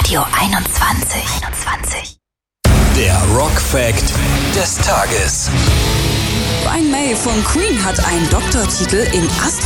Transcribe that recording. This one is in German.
Radio 21. Der Rock Fact des Tages. Brian May von Queen hat einen Doktortitel in Astrophysik